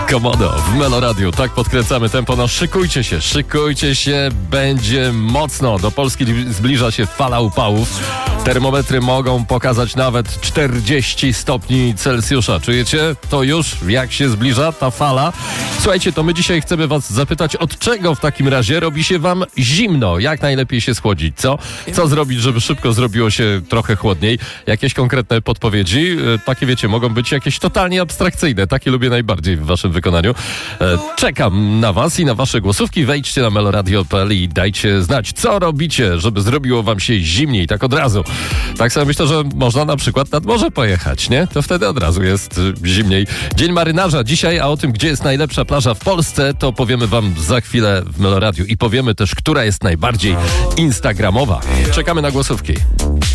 Komodo w Meloradiu. Tak podkręcamy tempo. No szykujcie się, będzie mocno. Do Polski zbliża się fala upałów. Termometry mogą pokazać nawet 40 stopni Celsjusza. Czujecie to już, jak się zbliża ta fala? Słuchajcie, to my dzisiaj chcemy was zapytać, od czego w takim razie robi się wam zimno? Jak najlepiej się schłodzić, co? Co zrobić, żeby szybko zrobiło się trochę chłodniej? Jakieś konkretne podpowiedzi? Takie wiecie, mogą być jakieś totalnie abstrakcyjne. Takie lubię najbardziej w waszym wykonaniu. Czekam na was i na wasze głosówki. Wejdźcie na meloradio.pl i dajcie znać, co robicie, żeby zrobiło wam się zimniej, tak od razu. Tak sobie myślę, że można na przykład nad morze pojechać, nie? To wtedy od razu jest zimniej. Dzień marynarza dzisiaj, a o tym, gdzie jest najlepsza plaża w Polsce, to powiemy wam za chwilę w Meloradiu i powiemy też, która jest najbardziej instagramowa. Czekamy na głosówki.